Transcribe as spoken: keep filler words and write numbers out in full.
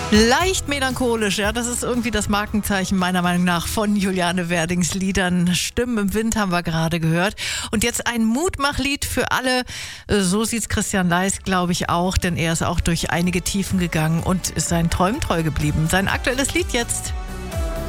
Leicht melancholisch, ja, das ist irgendwie das Markenzeichen meiner Meinung nach von Juliane Werdings Liedern. Stimmen im Wind haben wir gerade gehört. Und jetzt ein Mutmachlied für alle. So sieht's Christian Leis, glaube ich, auch, denn er ist auch durch einige Tiefen gegangen und ist seinen Träumen treu geblieben. Sein aktuelles Lied jetzt.